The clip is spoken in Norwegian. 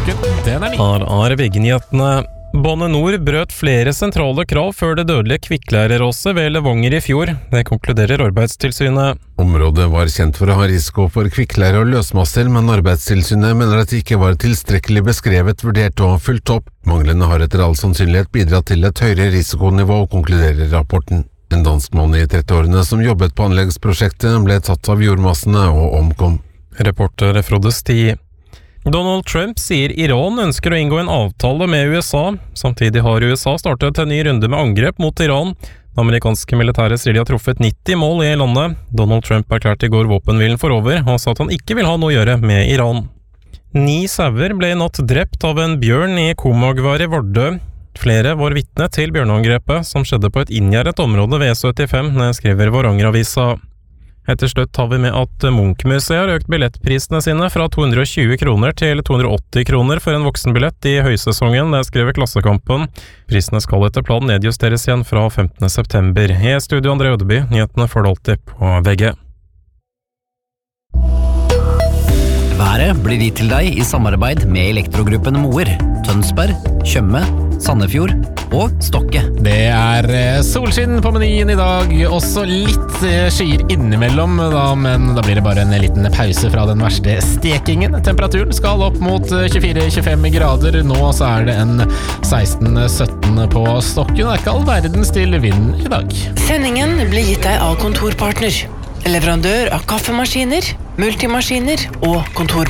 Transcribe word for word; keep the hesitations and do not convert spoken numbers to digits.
klokken den er ni. Her er V G-nyhetene. Bane Nor brøt flere sentrale krav før det dødelige kvikkleireraset ved Levanger i fjor. Det konkluderer Arbeidstilsynet. Området var kjent for å ha risiko for kvikkleire og løsmasser, men Arbeidstilsynet mener at det ikke var tilstrekkelig beskrevet, vurdert og fulgt opp. Manglene har etter all sannsynlighet bidratt til et høyere risikonivå, konkluderer rapporten. En dansk mann i trettiårene som jobbet på anleggsprosjektet ble tatt av jordmassene og omkom. Reporter Frode Sti. Donald Trump sier Iran ønsker å inngå en avtale med U S A. Samtidig har U S A startet en ny runde med angrep mot Iran. Det amerikanske militæret sier de har truffet nitti mål i landet. Donald Trump erklærte i går våpenhvilen for over, og sa at han ikke vil ha noe å gjøre med Iran. Ni sauer ble i natt drept av en bjørn i Komagvar i Vardø. Flere var vitne til bjørneangrepet, som skjedde på et inngjerdet område ved E syttifem, skriver Varanger-avisa. Etter slutt har vi med at Munch-museet har økt billettprisene sine fra to hundre og tjue kroner til to hundre og åtti kroner for en voksenbillett i høysesongen, det skriver Klassekampen. Prisene skal etter planen nedjusteres igjen fra femtende september. I studio André Ødeby, nyhetene får du alltid på V G. Været blir gitt til deg i samarbeid med Elektrogruppen Moer, Tønsberg, Tjøme, Sandefjord og Stokke. Det er solskinn på menyen i dag, også litt skyer innimellom, da, men da blir det bare en liten pause fra den verste stekingen. Temperaturen skal opp mot tjuefire til tjuefem grader, nå så er det en seksten til sytten på Stokke. Det er ikke all verdens til vind i dag. Sendingen blir gitt deg av Kontorpartner, leverandør av kaffemaskiner, multimaskiner og kontor.